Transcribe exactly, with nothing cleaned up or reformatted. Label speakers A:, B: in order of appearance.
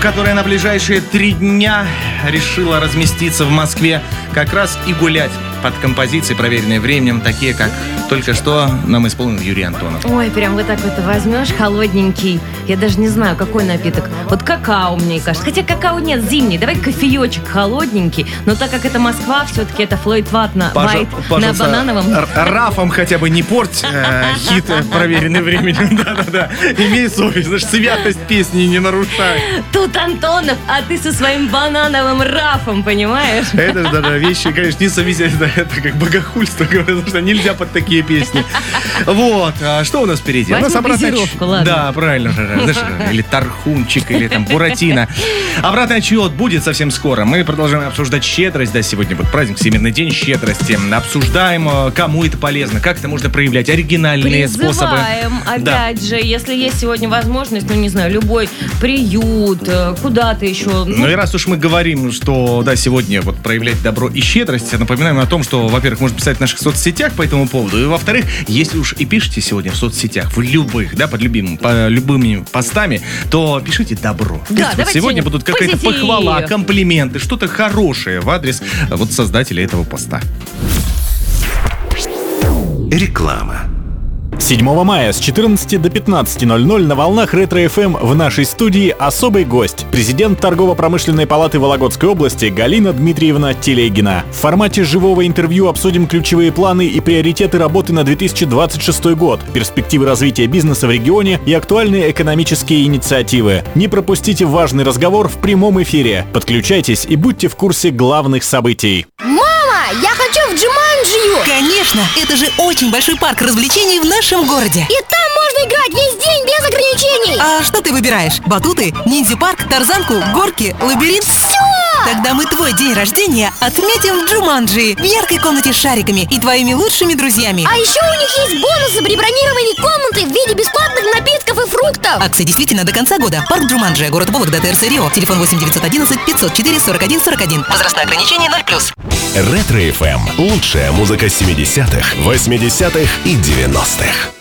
A: которая на ближайшие три дня решила разместиться в Москве как раз и гулять под композиции, проверенные временем, такие как только что нам исполнил Юрий Антонов.
B: Ой, прям вот так вот возьмешь, холодненький. Я даже не знаю, какой напиток. Вот какао, мне кажется. Хотя какао нет, зимний. Давай кофеечек холодненький. Но так как это Москва, все-таки это Флойд Вайт на, на банановом.
A: Р- Рафом хотя бы не порть э, хит, проверенный временем. Да-да-да. Имей совесть, значит, святость песни не нарушай.
B: Тут Антонов, а ты со своим банановым Рафом, понимаешь?
A: Это же даже вещи, конечно, не совместимы. Это как богохульство, говорят, что нельзя под такие песни. Вот, а что у нас впереди?
B: Возьму
A: у нас обратная...
B: газировку, ладно.
A: Да, правильно. Знаешь, или Тархунчик, или там Буратино. Обратный отчет будет совсем скоро. Мы продолжаем обсуждать щедрость. Да, сегодня вот праздник, Всемирный день щедрости. Обсуждаем, кому это полезно, как это можно проявлять, оригинальные
B: Призываем,
A: способы.
B: опять
A: Да.
B: же, если есть сегодня возможность, ну, не знаю, любой приют, куда-то еще.
A: Ну и раз уж мы говорим, что, да, сегодня вот проявлять добро и щедрость, напоминаем о том, что, во-первых, можно писать в наших соцсетях по этому поводу, и, во-вторых, если уж и пишете сегодня в соцсетях, в любых, да, под любимым, по любыми постами, то пишите добро.
B: Да,
A: вот
B: давайте
A: сегодня будут какая-то
B: позитив.
A: похвала, комплименты, что-то хорошее в адрес вот создателя этого поста.
C: Реклама.
D: седьмого мая с четырнадцати до пятнадцати ноль-ноль на волнах Ретро-эф эм в нашей студии особый гость. Президент Торгово-промышленной палаты Вологодской области Галина Дмитриевна Телегина. В формате живого интервью обсудим ключевые планы и приоритеты работы на две тысячи двадцать шестой год, перспективы развития бизнеса в регионе и актуальные экономические инициативы. Не пропустите важный разговор в прямом эфире. Подключайтесь и будьте в курсе главных событий.
E: Мама, я хочу в Джуманджию!
F: Конечно, это же очень большой парк развлечений в нашем городе.
E: И там можно играть весь день без ограничений!
F: А что ты выбираешь? Батуты, ниндзя-парк, тарзанку, горки, лабиринт?
E: Все!
F: Тогда мы твой день рождения отметим в Джуманджи, в яркой комнате с шариками и твоими лучшими друзьями.
E: А еще у них есть бонусы при бронировании комнаты в виде бесплатных напитков и фруктов!
F: Акция действительно до конца года. Парк Джуманджи, город Вологда, ТРЦ Рио. Телефон восемь девятьсот одиннадцать пятьсот четыре сорок один сорок один. Возрастное ограничение ноль плюс.
C: Ретро-эф эм. Лучшая музыка семидесятых, восьмидесятых и девяностых.